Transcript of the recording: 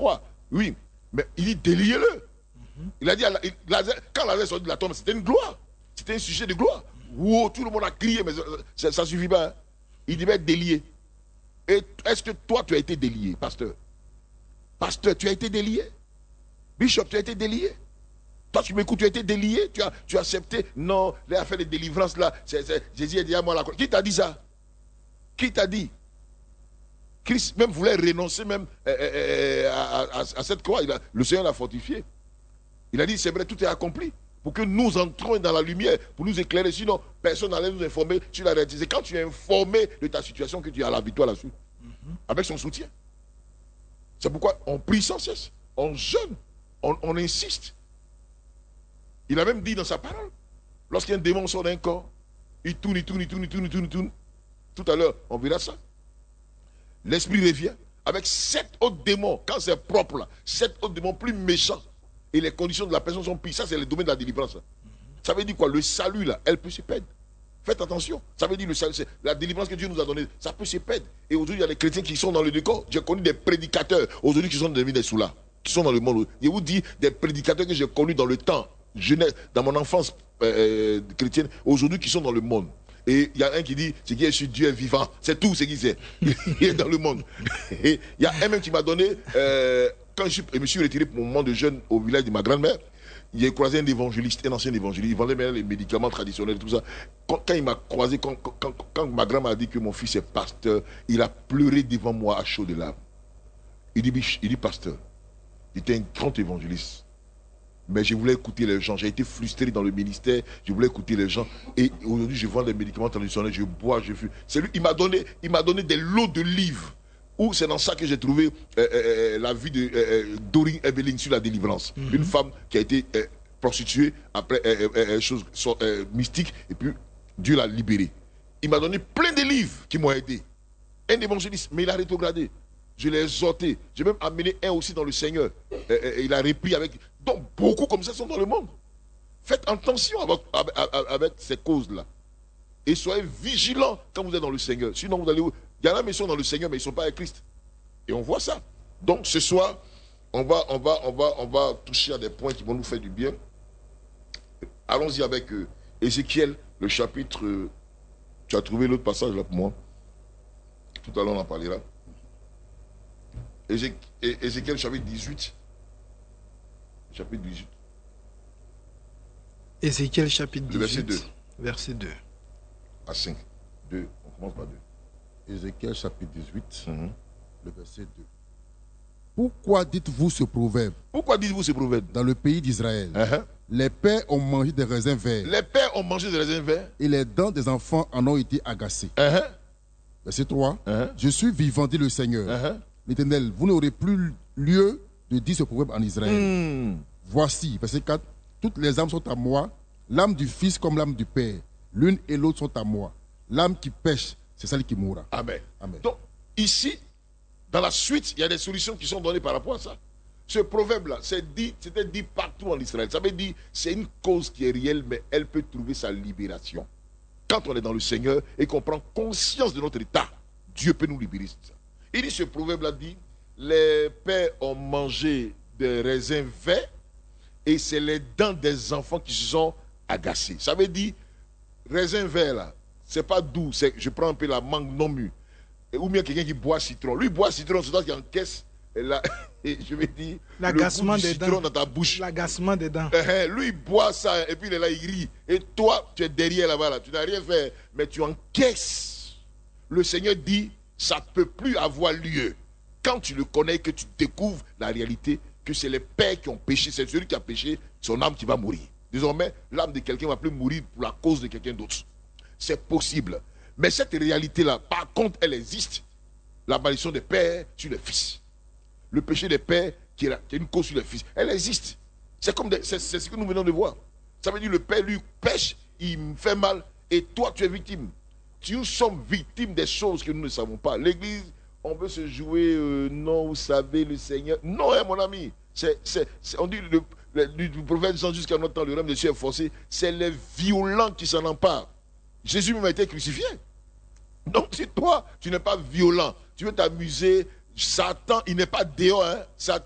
croix. Oui, mais il dit déliez-le. Il a dit, quand Lazare est sorti de la tombe, c'était une gloire. C'était un sujet de gloire. Wow, tout le monde a crié, mais ça ne suffit pas. Hein. Il devait être délié. Et est-ce que toi, tu as été délié, pasteur? Pasteur, tu as été délié? Bishop, tu as été délié? Toi, tu m'écoutes, tu as été délié? Tu as accepté? Non, les affaires de délivrance, là, Jésus a dit à moi la croix. Qui t'a dit ça? Qui t'a dit? Christ même voulait renoncer même à cette croix. Le Seigneur l'a fortifié. Il a dit, c'est vrai, tout est accompli. Pour que nous entrons dans la lumière, pour nous éclairer. Sinon, personne n'allait nous informer sur la réalité. C'est quand tu es informé de ta situation que tu as la victoire là-dessus. Avec son soutien. C'est pourquoi on prie sans cesse. On jeûne. On insiste. Il a même dit dans sa parole, lorsqu'un démon sort d'un corps, il tourne. Tout à l'heure, on verra ça. L'esprit revient avec 7 autres démons, quand c'est propre là, 7 autres démons plus méchants. Et les conditions de la personne sont pires. Ça, c'est le domaine de la délivrance. Ça veut dire quoi? Le salut là, elle peut se perdre. Faites attention. Ça veut dire le salut, c'est la délivrance que Dieu nous a donnée. Ça peut se perdre. Et aujourd'hui, il y a des chrétiens qui sont dans le décor. J'ai connu des prédicateurs aujourd'hui qui sont devenus des soulas, qui sont dans le monde. Je vous dis, des prédicateurs que j'ai connus dans le temps, jeunesse, dans mon enfance chrétienne, aujourd'hui qui sont dans le monde. Et il y a un qui dit, c'est qui est sur Dieu est vivant. C'est tout ce qu'il sait. Il est dans le monde. Et il y a un même qui m'a donné, quand je me suis retiré pour mon moment de jeûne au village de ma grand-mère, j'ai croisé un évangéliste, un ancien évangéliste. Il vendait même les médicaments traditionnels, tout ça. Quand il m'a croisé, quand ma grand-mère a dit que mon fils est pasteur, il a pleuré devant moi à chaud de larmes. Il dit, pasteur, j'étais un grand évangéliste. Mais je voulais écouter les gens. J'ai été frustré dans le ministère. Je voulais écouter les gens. Et aujourd'hui, je vends des médicaments traditionnels. Je bois, je fume. C'est lui, il m'a donné des lots de livres. Où c'est dans ça que j'ai trouvé la vie de Doreen Evelyn sur la délivrance. Une femme qui a été prostituée après choses mystiques. Et puis, Dieu l'a libérée. Il m'a donné plein de livres qui m'ont aidé. Un évangéliste, mais il a rétrogradé. Je l'ai exhorté. J'ai même amené un aussi dans le Seigneur. Il a repris avec... Donc, beaucoup comme ça sont dans le monde. Faites attention avec ces causes-là. Et soyez vigilants quand vous êtes dans le Seigneur. Sinon, vous allez... Il y en a qui sont dans le Seigneur, mais ils ne sont pas avec Christ. Et on voit ça. Donc, ce soir, on va toucher à des points qui vont nous faire du bien. Allons-y avec Ézéchiel, le chapitre... tu as trouvé l'autre passage là pour moi. Tout à l'heure, on en parlera. Ézéchiel chapitre 18. Chapitre 18. Ézéchiel chapitre 18. Verset 2. Verset 2. À 5. 2. On commence par 2. Ézéchiel chapitre 18. Le verset 2. Pourquoi dites-vous ce proverbe? Pourquoi dites-vous ce proverbe? Dans le pays d'Israël, les pères ont mangé des raisins verts. Les pères ont mangé des raisins verts. Et les dents des enfants en ont été agacées. Verset 3. Je suis vivant, dit le Seigneur. L'Éternel, vous n'aurez plus lieu de dire ce proverbe en Israël. Voici, verset 4, toutes les âmes sont à moi, l'âme du Fils comme l'âme du Père. L'une et l'autre sont à moi. L'âme qui pêche, c'est celle qui mourra. Amen. Amen. Donc, ici, dans la suite, il y a des solutions qui sont données par rapport à ça. Ce proverbe-là, c'était dit partout en Israël. Ça veut dire, c'est une cause qui est réelle, mais elle peut trouver sa libération. Quand on est dans le Seigneur et qu'on prend conscience de notre état, Dieu peut nous libérer de ça. Il dit, ce proverbe-là dit, les pères ont mangé des raisins verts et c'est les dents des enfants qui se sont agacées. Ça veut dire, raisin vert là, c'est pas doux, je prends un peu la mangue non mûre. Ou bien quelqu'un qui boit citron. Lui, boit citron, c'est toi qui encaisse, et je vais dire, l'agacement des citron dents dans ta bouche. L'agacement des dents. Lui, il boit ça, et puis il est là, il rit. Et toi, tu es derrière là-bas, là, tu n'as rien fait, mais tu encaisses. Le Seigneur dit, ça ne peut plus avoir lieu. Quand tu le connais, que tu découvres la réalité, que c'est les pères qui ont péché, c'est celui qui a péché, son âme qui va mourir. Désormais, l'âme de quelqu'un ne va plus mourir pour la cause de quelqu'un d'autre. C'est possible. Mais cette réalité-là, par contre, elle existe. La malédiction des pères sur les fils. Le péché des pères qui est une cause sur les fils. Elle existe. C'est ce que nous venons de voir. Ça veut dire le père, lui, pêche, il me fait mal, et toi, tu es victime. Nous sommes victimes des choses que nous ne savons pas. L'église, on veut se jouer, non, vous savez, le Seigneur. Non, hein, mon ami. On dit, le prophète Jean, jusqu'à notre temps, le règne de Dieu est forcé. C'est les violents qui s'en emparent. Jésus même a été crucifié. Donc, si toi, tu n'es pas violent, tu veux t'amuser, Satan, il n'est pas dehors. Hein. Satan,